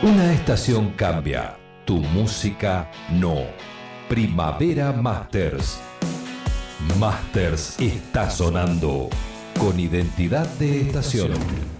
Una estación cambia, tu música no. Primavera Masters. Masters está sonando con identidad de estación.